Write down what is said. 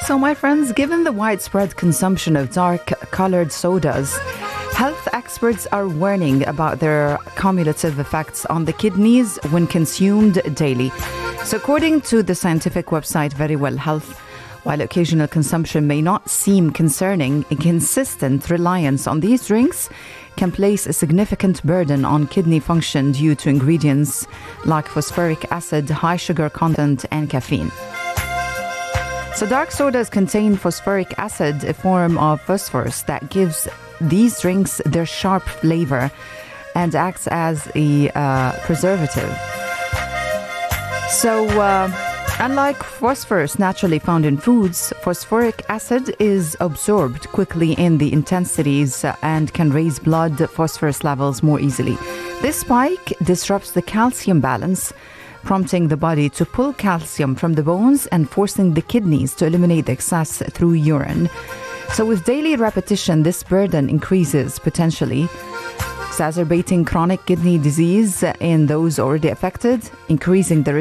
So, my friends, given the widespread consumption of dark-colored sodas, health experts are warning about their cumulative effects on the kidneys when consumed daily. So, according to the scientific website Verywell Health, while occasional consumption may not seem concerning, a consistent reliance on these drinks can place a significant burden on kidney function due to ingredients like phosphoric acid, high sugar content, and caffeine. So dark sodas contain phosphoric acid, a form of phosphorus that gives these drinks their sharp flavor and acts as a preservative. So, unlike phosphorus naturally found in foods, phosphoric acid is absorbed quickly in the intensities and can raise blood phosphorus levels more easily. This spike disrupts the calcium balance, prompting the body to pull calcium from the bones and forcing the kidneys to eliminate the excess through urine. So with daily repetition, this burden increases, potentially exacerbating chronic kidney disease in those already affected, increasing the risk